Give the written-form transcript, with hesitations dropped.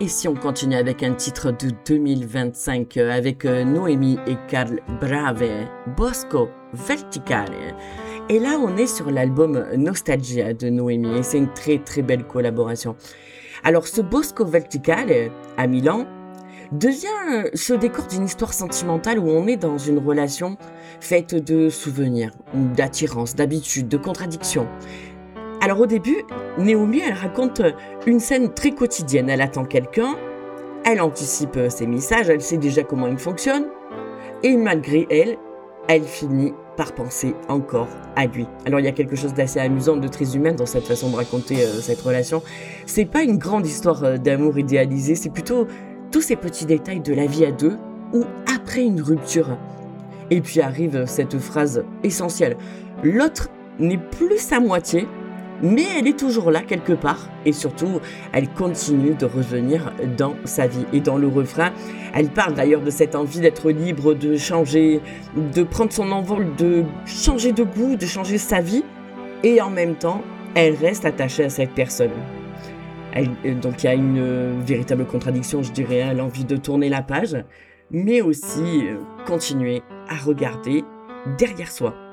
Et si on continue avec un titre de 2025 avec Noémie et Karl Brave, Bosco Verticale. Et là, on est sur l'album Nostalgia de Noémie et c'est une très très belle collaboration. Alors, ce Bosco Verticale, à Milan, devient ce décor d'une histoire sentimentale où on est dans une relation faite de souvenirs, d'attirance, d'habitude, de contradictions. Alors au début, Naomi, elle raconte une scène très quotidienne. Elle attend quelqu'un, elle anticipe ses messages, elle sait déjà comment ils fonctionnent, et malgré elle, elle finit par penser encore à lui. Alors il y a quelque chose d'assez amusant, de très humain dans cette façon de raconter cette relation. C'est pas une grande histoire d'amour idéalisée, c'est plutôt tous ces petits détails de la vie à deux ou après une rupture. Et puis arrive cette phrase essentielle. L'autre n'est plus sa moitié, mais elle est toujours là quelque part et surtout, elle continue de revenir dans sa vie. Et dans le refrain, elle parle d'ailleurs de cette envie d'être libre, de changer, de prendre son envol, de changer de goût, de changer sa vie. Et en même temps, elle reste attachée à cette personne. Donc il y a une véritable contradiction, je dirais, hein, l'envie de tourner la page, mais aussi continuer à regarder derrière soi.